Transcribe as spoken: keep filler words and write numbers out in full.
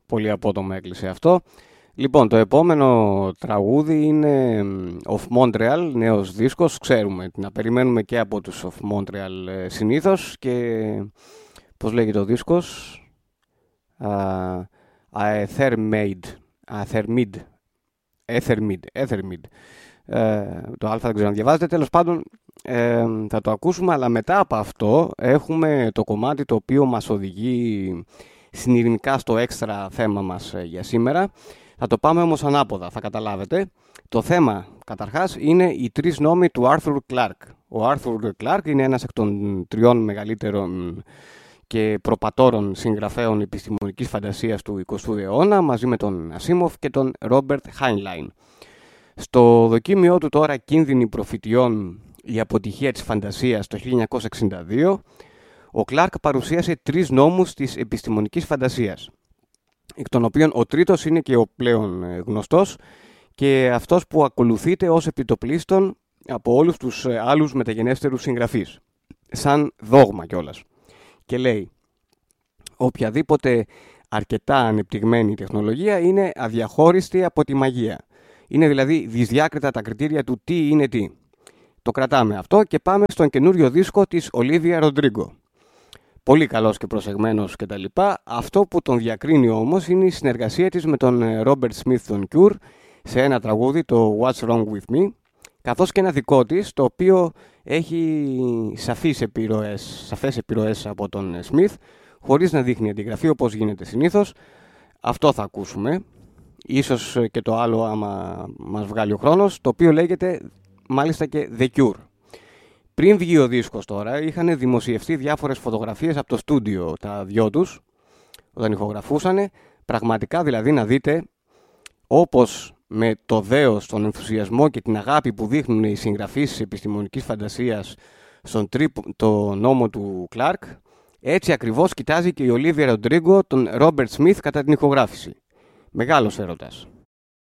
πολύ απότομα έκλεισε αυτό. Λοιπόν, το επόμενο τραγούδι είναι Of Montreal, νέος δίσκος. Ξέρουμε να περιμένουμε και από τους Of Montreal ε, συνήθως. Και πώς λέγεται ο δίσκος? Uh, Ethermid. Ethermid. Ethermid. Ethermid. Ε, το α δεν ξέρω να διαβάζετε. Τέλος πάντων ε, θα το ακούσουμε, αλλά μετά από αυτό έχουμε το κομμάτι το οποίο μας οδηγεί συνειρηνικά στο έξτρα θέμα μας για σήμερα. Θα το πάμε όμως ανάποδα, θα καταλάβετε. Το θέμα καταρχάς είναι οι τρεις νόμοι του Arthur Clarke. Ο Arthur Clarke είναι ένας εκ των τριών μεγαλύτερων και προπατόρων συγγραφέων επιστημονικής φαντασίας του εικοστού αιώνα, μαζί με τον Asimov και τον Robert Heinlein. Στο δοκίμιό του τώρα «Κίνδυνοι προφητιών, η αποτυχία της φαντασίας» το χίλια εννιακόσια εξήντα δύο, ο Κλάρκ παρουσίασε τρεις νόμους της επιστημονικής φαντασίας, εκ των οποίων ο τρίτος είναι και ο πλέον γνωστός και αυτός που ακολουθείται ως επιτοπλίστων από όλους τους άλλους μεταγενέστερους συγγραφείς, σαν δόγμα κιόλας. Και λέει, οποιαδήποτε αρκετά ανεπτυγμένη τεχνολογία είναι αδιαχώριστη από τη μαγεία. Είναι δηλαδή δυσδιάκριτα τα κριτήρια του τι είναι τι. Το κρατάμε αυτό και πάμε στον καινούριο δίσκο της Olivia Rodrigo. Πολύ καλός και προσεγμένος κτλ. Αυτό που τον διακρίνει όμως είναι η συνεργασία της με τον Robert Smith των Cure σε ένα τραγούδι, το What's Wrong With Me, καθώς και ένα δικό της, το οποίο έχει σαφείς επιρροές, σαφές επιρροές από τον Smith, χωρίς να δείχνει αντιγραφή όπως γίνεται συνήθως. Αυτό θα ακούσουμε, ίσως και το άλλο άμα μας βγάλει ο χρόνος, το οποίο λέγεται μάλιστα και The Cure. Πριν βγει ο δίσκος τώρα, είχαν δημοσιευτεί διάφορες φωτογραφίες από το στούντιο τα δυο τους, όταν ηχογραφούσανε, πραγματικά δηλαδή να δείτε όπως με το δέος, τον ενθουσιασμό και την αγάπη που δείχνουν οι συγγραφείς της επιστημονικής φαντασίας στον τρίτο νόμο του Κλάρκ, έτσι ακριβώς κοιτάζει και η Olivia Rodrigo τον Robert Smith κατά την ηχογράφηση. Μεγάλος έρωτας.